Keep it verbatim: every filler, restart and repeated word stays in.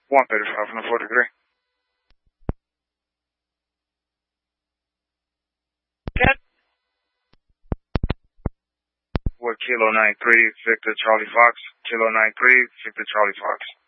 one thirty-five on the four degree. Cat. What, Kilo nine three, Victor Charlie Fox? Kilo nine three, Victor Charlie Fox.